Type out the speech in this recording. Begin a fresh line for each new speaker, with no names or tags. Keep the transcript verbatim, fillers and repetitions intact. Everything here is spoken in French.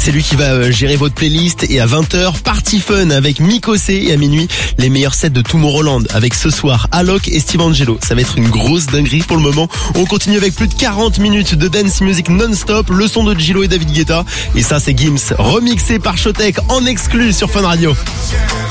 c'est lui qui va euh, gérer votre playlist. Et à vingt heures, Party Fun avec Mikosé. Et à minuit, les meilleurs sets de Tomorrowland avec ce soir Alok et Steve Angelo. Ça va être une grosse dinguerie pour le moment. On continue avec plus de quarante minutes de dance music non-stop. Le son de Gillo et David Guetta. Et ça, c'est Gims remixé par Shotek en exclu sur Fun Radio.